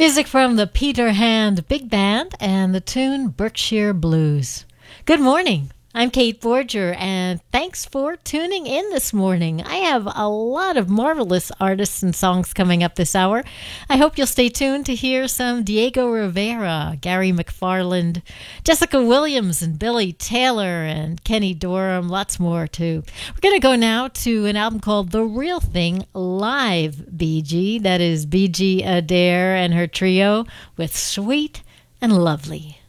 Music from the Peter Hand Big Band and the tune Berkshire Blues. Good morning. I'm Kate Borger, and thanks for tuning in this morning. I have a lot of marvelous artists and songs coming up this hour. I hope you'll stay tuned to hear some Diego Rivera, Gary McFarland, Jessica Williams, and Billy Taylor, and Kenny Dorham, lots more too. We're going to go now to an album called The Real Thing Live BG. That is BG Adair and her trio with Sweet and Lovely.